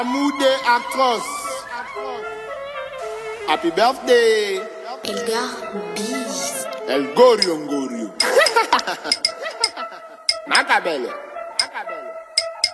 Moude Akos. Happy birthday. Elgar Beast. El Gorio Ngorio. Macabelle.